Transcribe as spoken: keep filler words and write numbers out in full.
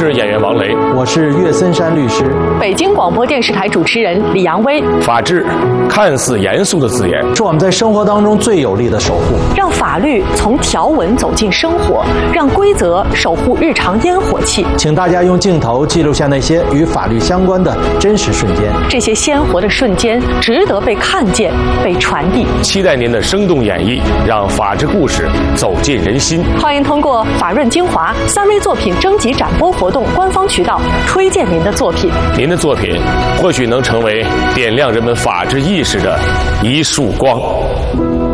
是演员王雷， 我是岳森山律师。 北京广播电视台主持人李阳威。 法治看似严肃的字眼， 是我们在生活当中最有力的守护。 让法律从条文走进生活，让规则守护日常烟火气。 请大家用镜头记录下那些与法律相关的真实瞬间。 这些鲜活的瞬间值得被看见、被传递。 期待您的生动演绎，让法治故事走进人心。 欢迎通过法润精华三微作品征集展播活动官方渠道推荐您的作品。 您的作品或许能成为点亮人们法治意识的一束光。